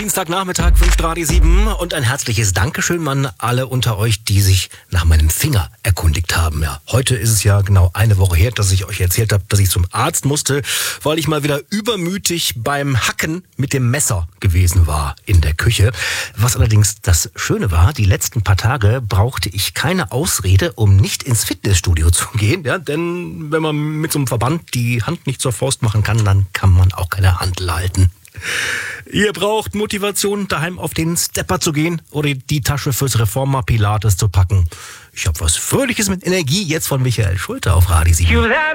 Dienstagnachmittag, 5:37 und ein herzliches Dankeschön an alle unter euch, die sich nach meinem Finger erkundigt haben. Ja, heute ist es ja genau eine Woche her, dass ich euch erzählt habe, dass ich zum Arzt musste, weil ich mal wieder übermütig beim Hacken mit dem Messer gewesen war in der Küche. Was allerdings das Schöne war, die letzten paar Tage brauchte ich keine Ausrede, um nicht ins Fitnessstudio zu gehen. Ja, denn wenn man mit so einem Verband die Hand nicht zur Faust machen kann, dann kann man auch keine Hantel halten. Ihr braucht Motivation, daheim auf den Stepper zu gehen oder die Tasche fürs Reformer Pilates zu packen. Ich habe was Fröhliches mit Energie jetzt von Michael Schulte auf Radio 7.